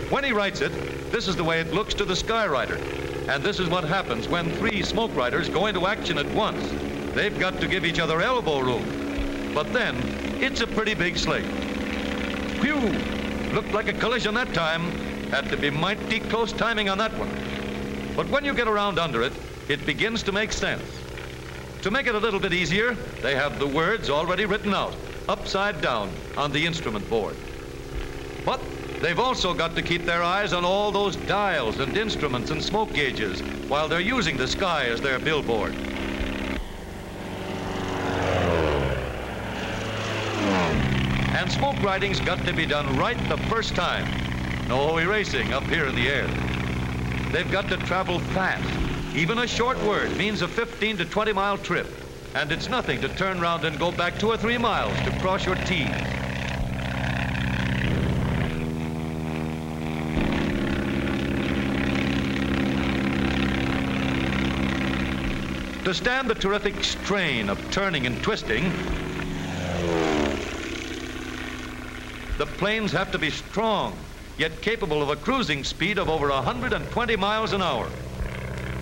When he writes it, this is the way it looks to the Skyrider. And this is what happens when 3 smoke riders go into action at once. They've got to give each other elbow room. But then, it's a pretty big slate. Phew! Looked like a collision that time. Had to be mighty close timing on that one. But when you get around under it, it begins to make sense. To make it a little bit easier, they have the words already written out, upside down, on the instrument board. But they've also got to keep their eyes on all those dials and instruments and smoke gauges while they're using the sky as their billboard. And smoke riding's got to be done right the first time. No erasing up here in the air. They've got to travel fast. Even a short word means a 15 to 20 mile trip. And it's nothing to turn around and go back 2 or 3 miles to cross your T's. To stand the terrific strain of turning and twisting, the planes have to be strong, yet capable of a cruising speed of over 120 miles an hour.